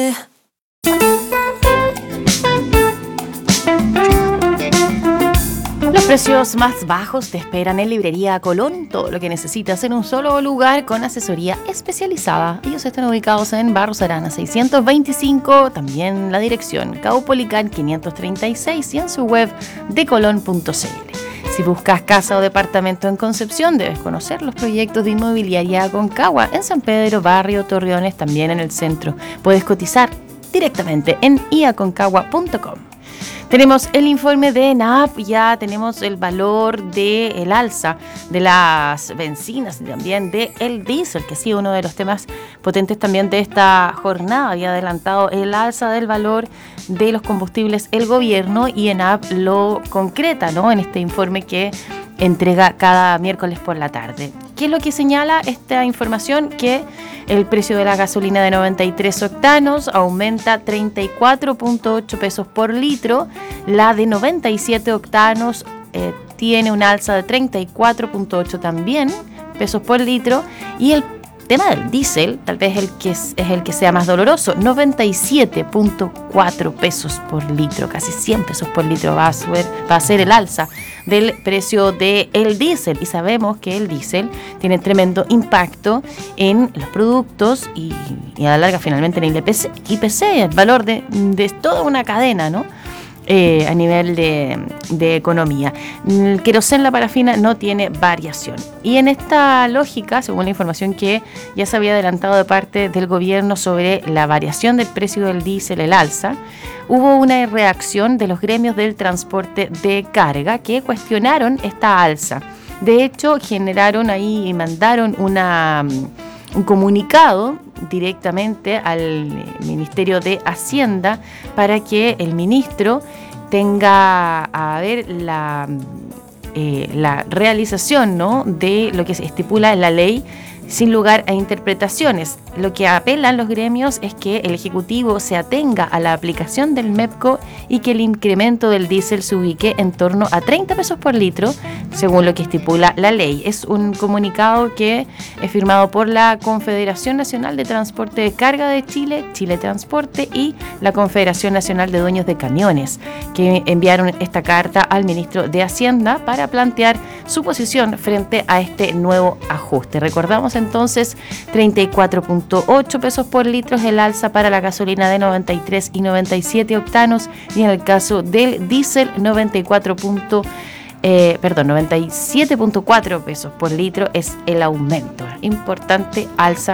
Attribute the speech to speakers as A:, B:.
A: Los precios más bajos te esperan en Librería Colón. Todo lo que necesitas en un solo lugar con asesoría especializada. Ellos están ubicados en Barros Arana 625, también la dirección Caupolicán 536 y en su web decolon.cl. Si buscas casa o departamento en Concepción, debes conocer los proyectos de inmobiliaria Aconcagua en San Pedro, Barrio Torreones, también en el centro. Puedes cotizar directamente en iaconcagua.com. Tenemos el informe de ENAP, ya tenemos el valor del alza de las bencinas y también del diésel, que ha sido uno de los temas potentes también de esta jornada. Había adelantado el alza del valor de los combustibles el gobierno y ENAP lo concreta, ¿no?, en este informe que entrega cada miércoles por la tarde. ¿Qué es lo que señala esta información? Que el precio de la gasolina de 93 octanos aumenta 34.8 pesos por litro. La de 97 octanos tiene un alza de 34.8 también pesos por litro. Y el tema del diésel, tal vez es el que sea más doloroso, 97.4 pesos por litro, casi 100 pesos por litro va a ser el alza del precio del diésel. Y sabemos que el diésel tiene tremendo impacto en los productos y a la larga finalmente en el IPC, el valor de toda una cadena, ¿no?, a nivel de economía. El querosén, la parafina, no tiene variación. Y en esta lógica, según la información que ya se había adelantado de parte del gobierno sobre la variación del precio del diésel, el alza, hubo una reacción de los gremios del transporte de carga que cuestionaron esta alza. De hecho, generaron ahí y mandaron un comunicado directamente al Ministerio de Hacienda para que el ministro tenga a ver la realización, ¿no?, de lo que se estipula en la ley sin lugar a interpretaciones. Lo que apelan los gremios es que el Ejecutivo se atenga a la aplicación del MEPCO y que el incremento del diésel se ubique en torno a 30 pesos por litro, según lo que estipula la ley. Es un comunicado que es firmado por la Confederación Nacional de Transporte de Carga de Chile, Chile Transporte, y la Confederación Nacional de Dueños de Camiones, que enviaron esta carta al ministro de Hacienda para plantear su posición frente a este nuevo ajuste. Recordamos entonces 34.8 pesos por litro es el alza para la gasolina de 93 y 97 octanos, y en el caso del diésel 97.4 pesos por litro es el aumento. Importante alza